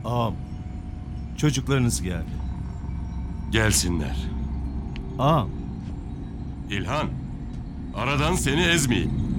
Ağam, çocuklarınız geldi. Gelsinler. Ağam, İlhan, aradan seni ezmeyeyim.